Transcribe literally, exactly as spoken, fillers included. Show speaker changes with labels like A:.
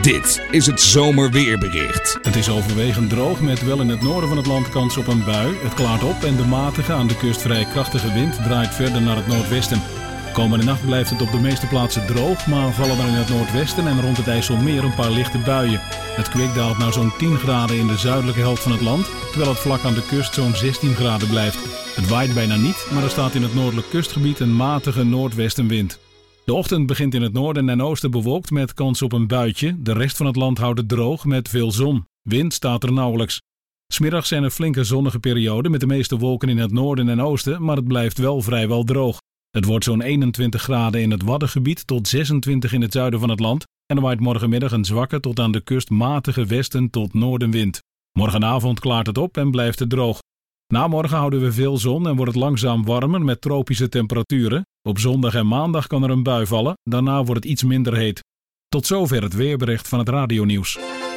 A: Dit is het zomerweerbericht.
B: Het is overwegend droog met wel in het noorden van het land kans op een bui. Het klaart op en de matige, aan de kust vrij krachtige wind draait verder naar het noordwesten. Komende nacht blijft het op de meeste plaatsen droog, maar vallen er in het noordwesten en rond het IJsselmeer een paar lichte buien. Het kwik daalt naar zo'n tien graden in de zuidelijke helft van het land, terwijl het vlak aan de kust zo'n zestien graden blijft. Het waait bijna niet, maar er staat in het noordelijk kustgebied een matige noordwestenwind. De ochtend begint in het noorden en oosten bewolkt met kans op een buitje. De rest van het land houdt het droog met veel zon. Wind staat er nauwelijks. 'S Middags zijn er flinke zonnige perioden met de meeste wolken in het noorden en oosten, maar het blijft wel vrijwel droog. Het wordt zo'n eenentwintig graden in het Waddengebied tot zesentwintig in het zuiden van het land en er waait morgenmiddag een zwakke tot aan de kust matige westen tot noordenwind. Morgenavond klaart het op en blijft het droog. Na morgen houden we veel zon en wordt het langzaam warmer met tropische temperaturen. Op zondag en maandag kan er een bui vallen, daarna wordt het iets minder heet. Tot zover het weerbericht van het Radionieuws.